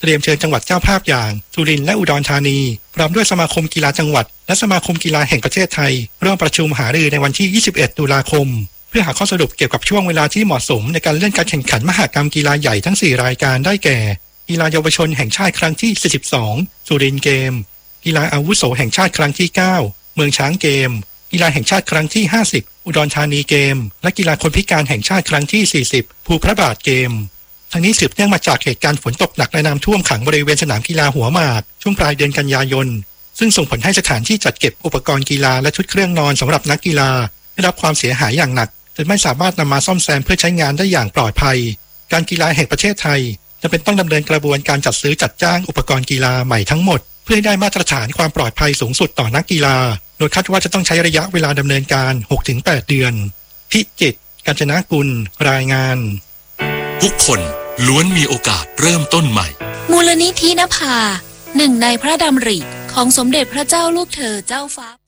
เตรียมเชิญจังหวัดเจ้าภาพอย่างสุรินทร์และอุดรธานีพร้อมด้วยสมาคมกีฬาจังหวัดและสมาคมกีฬาแห่งประเทศไทยร่วมประชุมหารือในวันที่21ตุลาคมเพื่อหาข้อสรุปเกี่ยวกับช่วงเวลาที่เหมาะสมในการเลื่อนการแข่งขันมหกรรมกีฬาใหญ่ทั้ง4รายการได้แก่กีฬาเยาวชนแห่งชาติครั้งที่42สุรินทร์เกมกีฬาอาวุโสแห่งชาติครั้งที่9เมืองช้างเกมกีฬาแห่งชาติครั้งที่50อุดรธานีเกมและกีฬาคนพิการแห่งชาติครั้งที่40ภูพระบาทเกมทั้งนี้สืบเนื่องมาจากเหตุการณ์ฝนตกหนักและน้ำท่วมขังบริเวณสนามกีฬาหัวหมากช่วงปลายเดือนกันยายนซึ่งส่งผลให้สถานที่จัดเก็บอุปกรณ์กีฬาและชุดเครื่องนอนสำหรับนักกีฬาได้รับความเสียหายอย่างหนักจนไม่สามารถนำมาซ่อมแซมเพื่อใช้งานได้อย่างปลอดภัยการกีฬาแห่งประเทศไทยจะเป็นต้องดำเนินกระบวนการจัดซื้อจัดจ้างอุปกรณ์กีฬาใหม่ทั้งหมดเพื่อให้ได้มาตรฐานความปลอดภัยสูงสุดต่อนักกีฬาโดยคาดว่าจะต้องใช้ระยะเวลาดำเนินการ 6-8 เดือนพิจิตร กาญจนกุลรายงานทุกคนล้วนมีโอกาสเริ่มต้นใหม่มูลนิธินภาหนึ่งในพระดำริของสมเด็จพระเจ้าลูกเธอเจ้าฟ้า